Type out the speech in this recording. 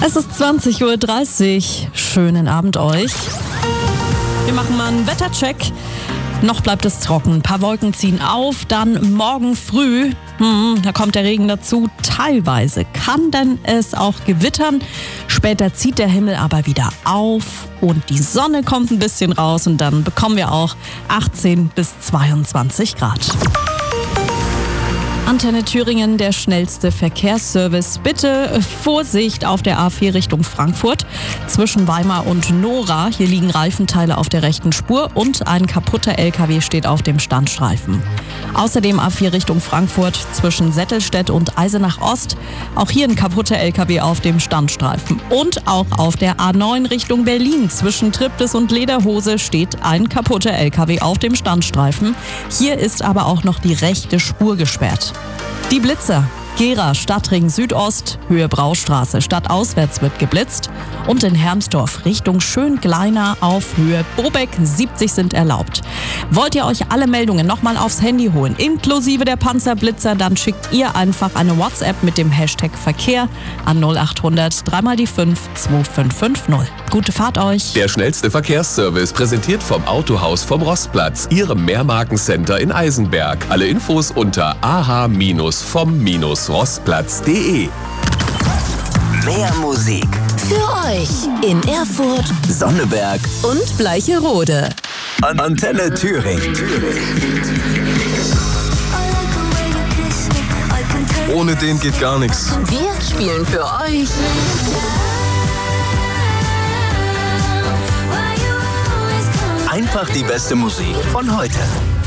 Es ist 20:30 Uhr. Schönen Abend euch. Wir machen mal einen Wettercheck. Noch bleibt es trocken. Ein paar Wolken ziehen auf. Dann morgen früh, da kommt der Regen dazu. Teilweise kann denn es auch gewittern. Später zieht der Himmel aber wieder auf und die Sonne kommt ein bisschen raus. Und dann bekommen wir auch 18 bis 22 Grad. Antenne Thüringen, der schnellste Verkehrsservice. Bitte Vorsicht auf der A4 Richtung Frankfurt. Zwischen Weimar und Nora. Hier liegen Reifenteile auf der rechten Spur und ein kaputter LKW steht auf dem Standstreifen. Außerdem A4 Richtung Frankfurt zwischen Settelstedt und Eisenach Ost. Auch hier ein kaputter LKW auf dem Standstreifen. Und auch auf der A9 Richtung Berlin zwischen Triptis und Lederhose steht ein kaputter LKW auf dem Standstreifen. Hier ist aber auch noch die rechte Spur gesperrt. Die Blitzer. Gera, Stadtring Südost, Höhe Braustraße. Stadtauswärts wird geblitzt. Und in Hermsdorf Richtung Schöngleiner auf Höhe Bobeck 70 sind erlaubt. Wollt ihr euch alle Meldungen nochmal aufs Handy holen, inklusive der Panzerblitzer, dann schickt ihr einfach eine WhatsApp mit dem Hashtag Verkehr an 0800 3 die 5 2550. Gute Fahrt euch. Der schnellste Verkehrsservice, präsentiert vom Autohaus vom Rostplatz, Ihrem Mehrmarkencenter in Eisenberg. Alle Infos unter ah-vom-rostplatz.de. Mehr Musik Für euch in Erfurt Sonneberg und Bleicherode. Antenne Thüringen. Ohne den geht gar nichts. Wir spielen für euch Einfach die beste Musik von heute.